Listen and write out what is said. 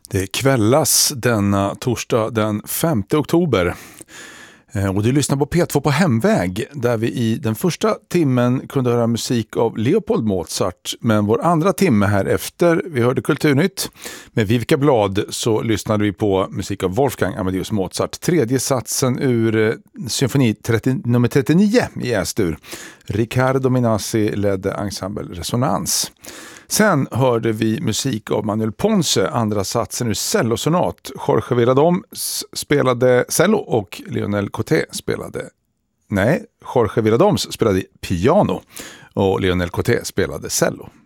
Det kvällas denna torsdag den 5 oktober. Och du lyssnar på P2 på hemväg, där vi i den första timmen kunde höra musik av Leopold Mozart. Men vår andra timme här efter, vi hörde Kulturnytt med Vivica Blad, så lyssnade vi på musik av Wolfgang Amadeus Mozart. Tredje satsen ur symfoni nummer 39 i S-dur. Riccardo Minassi ledde ensemble Resonans. Sen hörde vi musik av Manuel Ponce, andra satsen ur cellosonat. Jorge Viradoms spelade cello och Lionel Coté spelade... Nej, Jorge Viradoms spelade piano och Lionel Coté spelade cello.